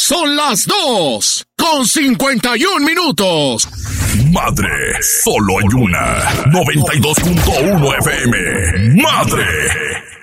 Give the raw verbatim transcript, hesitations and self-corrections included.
Son las dos con cincuenta y un minutos. Madre, solo hay una. noventa y dos punto uno F M. Madre.